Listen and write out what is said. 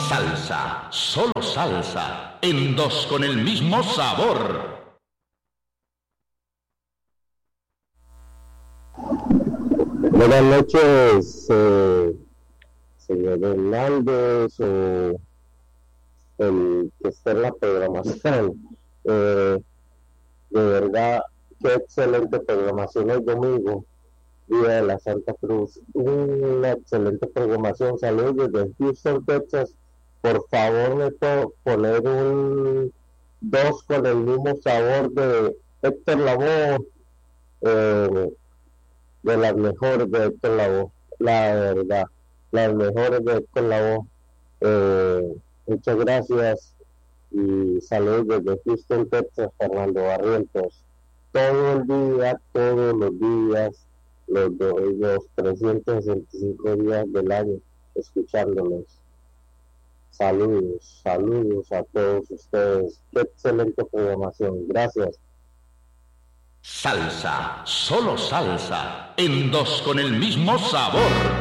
Salsa, solo salsa, en dos con el mismo sabor. Buenas noches, señor Hernández, o el que está en la programación. De verdad, qué excelente programación el domingo, Día de la Santa Cruz. Una excelente programación. Saludos desde Houston, Texas. Por favor, me puedo poner un 2 con el mismo sabor de Héctor Lavoe, de las mejores de Héctor Lavoe, la verdad, las mejores de Héctor Lavoe. Muchas gracias y saludos desde Houston, Texas, Fernando Barrientos. Todo el día, todos los días, los 365 días del año, escuchándolos. Saludos, saludos a todos ustedes. Qué excelente programación. Gracias. Salsa, solo salsa, en dos con el mismo sabor.